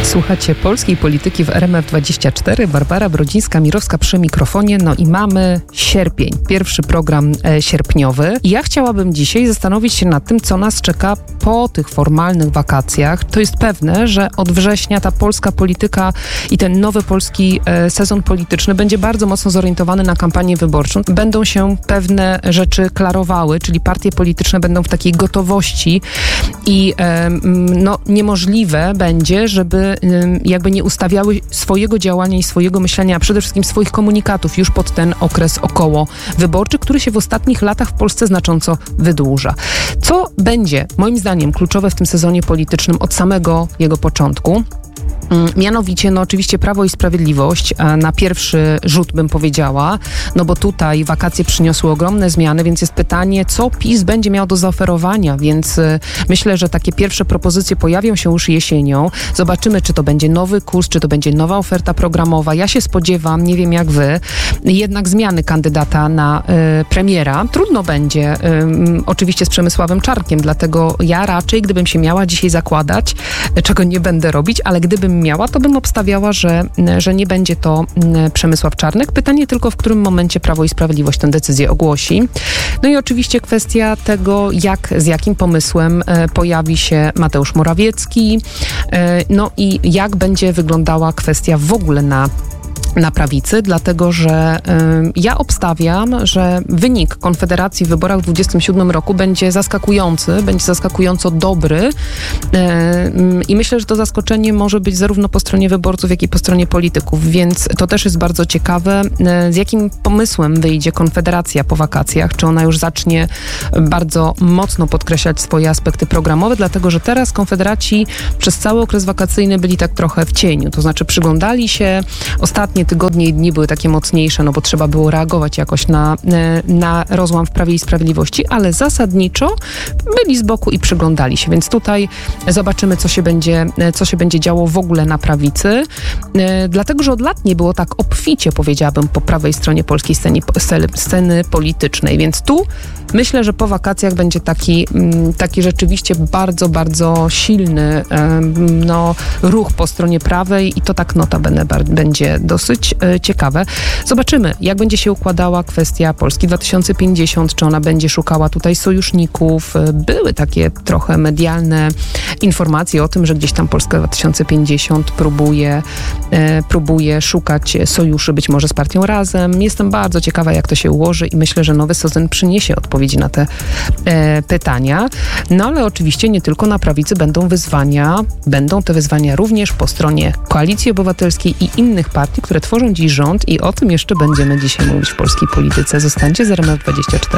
Słuchacie Polskiej Polityki w RMF24. Barbara Brodzińska-Mirowska przy mikrofonie. No i mamy sierpień, pierwszy program sierpniowy. I ja chciałabym dzisiaj zastanowić się nad tym, co nas czeka po tych formalnych wakacjach. To jest pewne, że od września ta polska polityka i ten nowy polski sezon polityczny będzie bardzo mocno zorientowany na kampanię wyborczą. Będą się pewne rzeczy klarowały, czyli partie polityczne będą w takiej gotowości i niemożliwe będzie, żeby jakby nie ustawiały swojego działania i swojego myślenia, a przede wszystkim swoich komunikatów już pod ten okres okołowyborczy, który się w ostatnich latach w Polsce znacząco wydłuża. Co będzie, moim zdaniem, kluczowe w tym sezonie politycznym od samego jego początku? Mianowicie, oczywiście Prawo i Sprawiedliwość na pierwszy rzut bym powiedziała, bo tutaj wakacje przyniosły ogromne zmiany, więc jest pytanie, co PiS będzie miał do zaoferowania, więc myślę, że takie pierwsze propozycje pojawią się już jesienią. Zobaczymy, czy to będzie nowy kurs, czy to będzie nowa oferta programowa. Ja się spodziewam, nie wiem jak wy, jednak zmiany kandydata na premiera. Trudno będzie oczywiście z Przemysławem Czarnkiem, dlatego ja raczej, gdybym się miała dzisiaj zakładać, czego nie będę robić, ale gdybym miała, to bym obstawiała, że nie będzie to Przemysław Czarnek. Pytanie tylko, w którym momencie Prawo i Sprawiedliwość tę decyzję ogłosi. No i oczywiście kwestia tego, z jakim pomysłem pojawi się Mateusz Morawiecki, i jak będzie wyglądała kwestia w ogóle na prawicy, dlatego że ja obstawiam, że wynik Konfederacji w wyborach w 2027 roku będzie zaskakujący, będzie zaskakująco dobry i myślę, że to zaskoczenie może być zarówno po stronie wyborców, jak i po stronie polityków, więc to też jest bardzo ciekawe, z jakim pomysłem wyjdzie Konfederacja po wakacjach, czy ona już zacznie bardzo mocno podkreślać swoje aspekty programowe, dlatego że teraz Konfederaci przez cały okres wakacyjny byli tak trochę w cieniu, to znaczy przyglądali się, ostatnie tygodnie i dni były takie mocniejsze, bo trzeba było reagować jakoś na rozłam w Prawie i Sprawiedliwości, ale zasadniczo byli z boku i przyglądali się, więc tutaj zobaczymy, co się będzie działo w ogóle na prawicy, dlatego, że od lat nie było tak obficie, powiedziałabym, po prawej stronie polskiej sceny politycznej, więc tu myślę, że po wakacjach będzie taki rzeczywiście bardzo, bardzo silny ruch po stronie prawej i to tak notabene będzie dosyć ciekawe. Zobaczymy, jak będzie się układała kwestia Polski 2050, czy ona będzie szukała tutaj sojuszników. Były takie trochę medialne informacje o tym, że gdzieś tam Polska 2050 próbuje szukać sojuszy, być może z partią Razem. Jestem bardzo ciekawa, jak to się ułoży i myślę, że nowy sezon przyniesie odpowiedzi na te pytania. Ale oczywiście nie tylko na prawicy będą te wyzwania również po stronie Koalicji Obywatelskiej i innych partii, które tworzą dziś rząd i o tym jeszcze będziemy dzisiaj mówić w polskiej polityce. Zostańcie z RMF24.